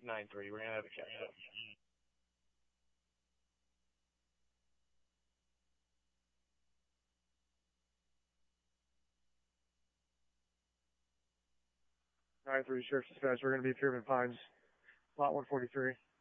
9-3. We're gonna have a check. 9-3, Sheriff Dispatch. We're gonna be Pyramid Pines, lot 143.